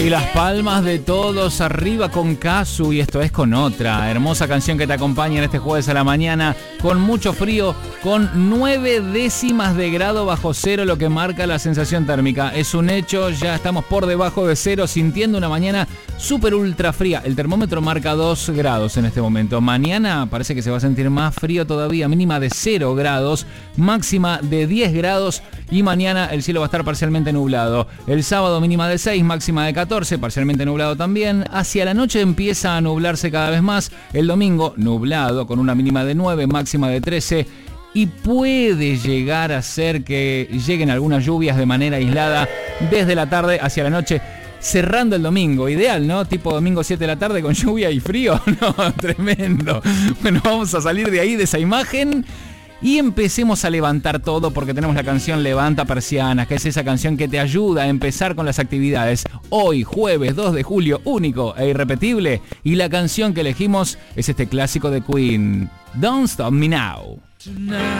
Y las palmas de todos arriba con Casu, y esto es con otra hermosa canción que te acompaña en este jueves a la mañana, con mucho frío, con 9 décimas de grado bajo cero, lo que marca la sensación térmica. Es un hecho, ya estamos por debajo de cero, sintiendo una mañana súper ultra fría. El termómetro marca 2 grados en este momento. Mañana parece que se va a sentir más frío todavía, mínima de 0 grados, máxima de 10 grados, y mañana el cielo va a estar parcialmente nublado. El sábado mínima de 6, máxima de 14, parcialmente nublado también. Hacia la noche empieza a nublarse cada vez más. El domingo nublado con una mínima de 9, máxima de 13. Y puede llegar a ser que lleguen algunas lluvias de manera aislada desde la tarde hacia la noche, cerrando el domingo. Ideal, ¿no? Tipo domingo 7 de la tarde con lluvia y frío. No, tremendo. Bueno, vamos a salir de ahí, de esa imagen, y empecemos a levantar todo, porque tenemos la canción Levanta Persianas, que es esa canción que te ayuda a empezar con las actividades. Hoy, jueves 2 de julio, único e irrepetible, y la canción que elegimos es este clásico de Queen, Don't Stop Me Now. Tonight.